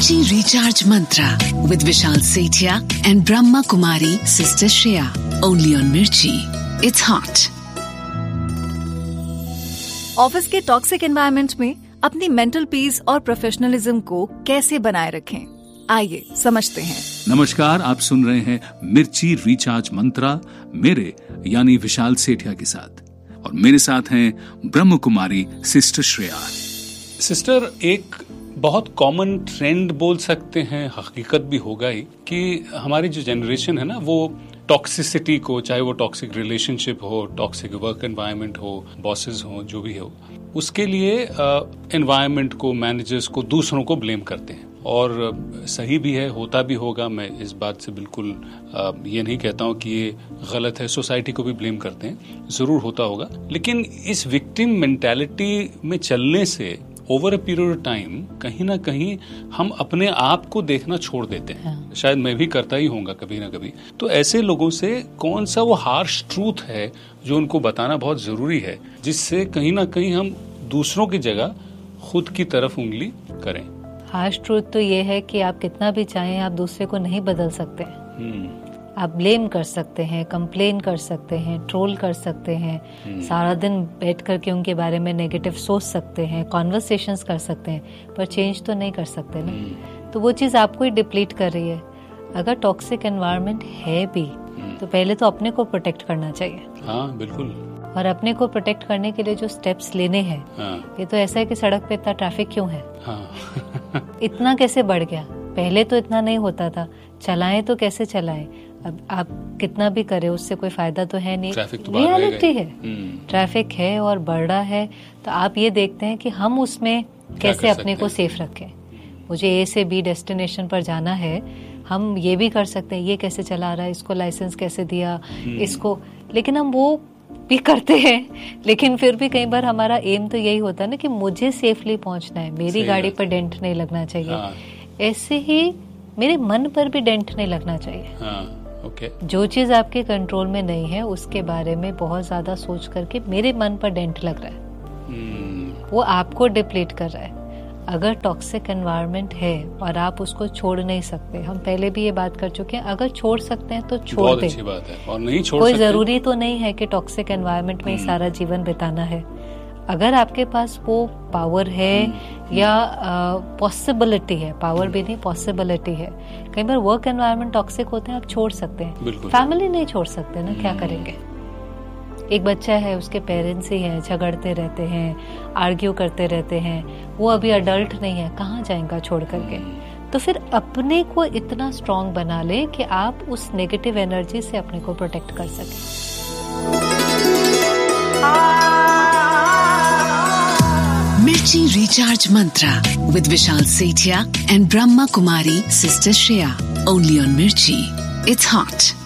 Mirchi Recharge Mantra with Vishal Sethia and Brahma Kumari Sister Shreya. Only on Mirchi. It's hot. Office के toxic environment में अपनी mental peace और professionalism को कैसे बनाए रखें, आइए समझते हैं। नमस्कार, आप सुन रहे हैं मिर्ची रिचार्ज मंत्रा मेरे यानी विशाल सेठिया के साथ, और मेरे साथ हैं ब्रह्म कुमारी सिस्टर श्रेया। सिस्टर, एक बहुत कॉमन ट्रेंड बोल सकते हैं, हकीकत भी होगा ही, कि हमारी जो जनरेशन है ना, वो टॉक्सिसिटी को, चाहे वो टॉक्सिक रिलेशनशिप हो, टॉक्सिक वर्क एनवायरनमेंट हो, बॉसेस हो, जो भी हो, उसके लिए एनवायरनमेंट को, मैनेजर्स को, दूसरों को ब्लेम करते हैं। और सही भी है, होता भी होगा। मैं इस बात से बिल्कुल ये नहीं कहता हूँ कि ये गलत है। सोसाइटी को भी ब्लेम करते हैं, जरूर होता होगा। लेकिन इस विक्टिम मेंटालिटी में चलने से over a period of time कहीं ना कहीं हम अपने आप को देखना छोड़ देते हैं। शायद मैं भी करता ही होऊंगा कभी ना कभी। तो ऐसे लोगों से कौन सा वो हार्श ट्रूथ है जो उनको बताना बहुत जरूरी है, जिससे कहीं ना कहीं हम दूसरों की जगह खुद की तरफ उंगली करें? हार्श ट्रूथ तो ये है कि आप कितना भी चाहें, आप दूसरे को नहीं बदल सकते। आप ब्लेम कर सकते हैं, कंप्लेन कर सकते हैं, ट्रोल कर सकते हैं, सारा दिन बैठ करके उनके बारे में नेगेटिव सोच सकते हैं, कॉन्वर्सेशंस कर सकते हैं, पर चेंज तो नहीं कर सकते ना। तो वो चीज़ आपको ही डिप्लीट कर रही है। अगर टॉक्सिक एनवायरनमेंट है भी तो पहले तो अपने को प्रोटेक्ट करना चाहिए। हाँ, बिल्कुल। और अपने को प्रोटेक्ट करने के लिए जो स्टेप्स लेने हैं, ये तो ऐसा है कि सड़क पे इतना ट्रैफिक क्यों है? इतना कैसे बढ़ गया? पहले तो इतना नहीं होता था। चलाएं तो कैसे चलाएं? अब आप कितना भी करें, उससे कोई फायदा तो है नहीं। रियलिटी है, ट्रैफिक है और बढ़ रहा है। तो आप ये देखते हैं कि हम उसमें कैसे अपने को सेफ रखें। मुझे ए से बी डेस्टिनेशन पर जाना है, हम ये भी कर सकते हैं, ये कैसे चला रहा है, इसको लाइसेंस कैसे दिया, इसको। लेकिन हम वो भी करते हैं, लेकिन फिर भी कई बार हमारा एम तो यही होता है ना कि मुझे सेफली पहुंचना है, मेरी गाड़ी पर डेंट नहीं लगना चाहिए। ऐसे ही मेरे मन पर भी डेंट नहीं लगना चाहिए। जो चीज आपके कंट्रोल में नहीं है, उसके बारे में बहुत ज्यादा सोच करके मेरे मन पर डेंट लग रहा है, वो आपको डिप्लीट कर रहा है। अगर टॉक्सिक एनवायरनमेंट है और आप उसको छोड़ नहीं सकते, हम पहले भी ये बात कर चुके हैं, अगर छोड़ सकते हैं तो छोड़ दें। अच्छी बात है। और नहीं छोड़ कोई सकते, जरूरी तो नहीं है कि टॉक्सिक एनवायरनमेंट में सारा जीवन बिताना है। अगर आपके पास वो पावर है या पॉसिबिलिटी है, पावर भी नहीं, पॉसिबिलिटी है। कई बार वर्क एनवायरनमेंट टॉक्सिक होते हैं, आप छोड़ सकते हैं। फैमिली नहीं छोड़ सकते ना, क्या करेंगे? एक बच्चा है, उसके पेरेंट्स ही हैं, झगड़ते रहते हैं, आर्ग्यू करते रहते हैं, वो अभी अडल्ट नहीं है, कहाँ जाएगा छोड़ करके? तो फिर अपने को इतना स्ट्रांग बना ले कि आप उस नेगेटिव एनर्जी से अपने को प्रोटेक्ट कर सकें। Mirchi Recharge Mantra with Vishal Sethia and Brahma Kumari Sister Shreya. Only on Mirchi. It's hot.